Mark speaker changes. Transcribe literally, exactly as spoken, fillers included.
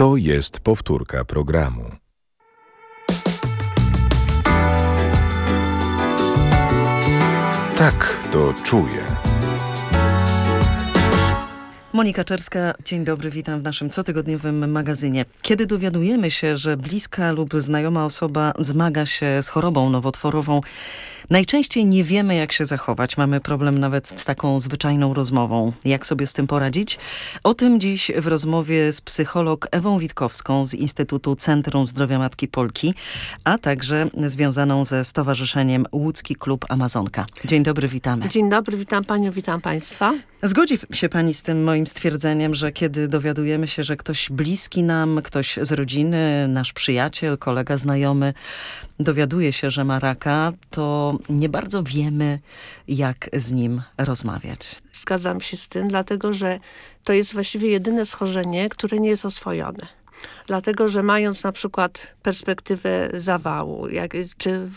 Speaker 1: To jest powtórka programu. Tak to czuję.
Speaker 2: Monika Czerska, dzień dobry, witam w naszym cotygodniowym magazynie. Kiedy dowiadujemy się, że bliska lub znajoma osoba zmaga się z chorobą nowotworową, najczęściej nie wiemy, jak się zachować. Mamy problem nawet z taką zwyczajną rozmową. Jak sobie z tym poradzić? O tym dziś w rozmowie z psycholog Ewą Witkowską z Instytutu Centrum Zdrowia Matki Polki, a także związaną ze Stowarzyszeniem Łódzki Klub Amazonka. Dzień dobry, witamy.
Speaker 3: Dzień dobry, witam panią, witam państwa.
Speaker 2: Zgodzi się pani z tym moim stwierdzeniem, że kiedy dowiadujemy się, że ktoś bliski nam, ktoś z rodziny, nasz przyjaciel, kolega, znajomy dowiaduje się, że ma raka, to nie bardzo wiemy, jak z nim rozmawiać.
Speaker 3: Zgadzam się z tym, dlatego że to jest właściwie jedyne schorzenie, które nie jest oswojone. Dlatego, że mając na przykład perspektywę zawału, jak, czy